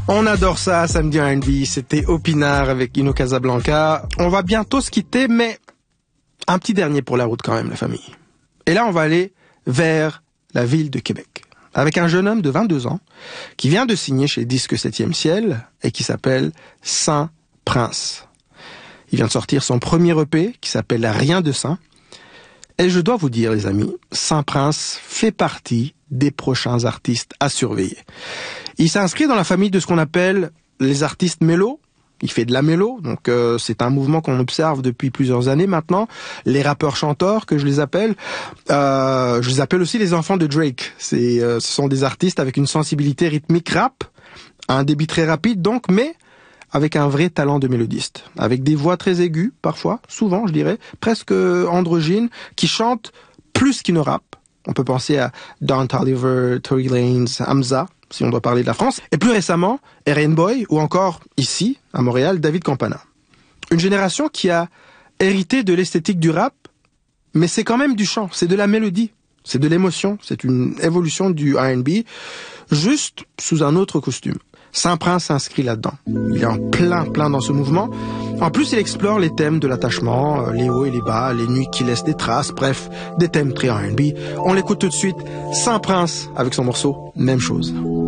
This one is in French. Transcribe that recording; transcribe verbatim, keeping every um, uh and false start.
On adore ça, samedi R and B, c'était Opinard avec Ino Casablanca. On va bientôt se quitter, mais un petit dernier pour la route quand même, la famille. Et là, on va aller vers la ville de Québec, avec un jeune homme de vingt-deux ans, qui vient de signer chez Disque septième Ciel, et qui s'appelle Saint Prince. Il vient de sortir son premier E P, qui s'appelle Rien de Saint. Et je dois vous dire, les amis, Saint Prince fait partie des prochains artistes à surveiller. Il s'inscrit dans la famille de ce qu'on appelle les artistes mélos. Il fait de la mélo, donc euh, c'est un mouvement qu'on observe depuis plusieurs années maintenant. Les rappeurs chanteurs, que je les appelle, euh, je les appelle aussi les enfants de Drake. C'est, euh, ce sont des artistes avec une sensibilité rythmique rap, un débit très rapide donc, mais avec un vrai talent de mélodiste, avec des voix très aiguës parfois, souvent je dirais, presque androgynes, qui chantent plus qu'ils ne rappent. On peut penser à Don Toliver, Tory Lanez, Hamza, si on doit parler de la France. Et plus récemment, Arian Boy, ou encore, ici, à Montréal, David Campana. Une génération qui a hérité de l'esthétique du rap, mais c'est quand même du chant, c'est de la mélodie, c'est de l'émotion, c'est une évolution du R and B, juste sous un autre costume. Saint Prince s'inscrit là-dedans. Il est en plein, plein dans ce mouvement. En plus, il explore les thèmes de l'attachement, les hauts et les bas, les nuits qui laissent des traces, bref, des thèmes très R and B. On l'écoute tout de suite. Saint Prince avec son morceau, même chose.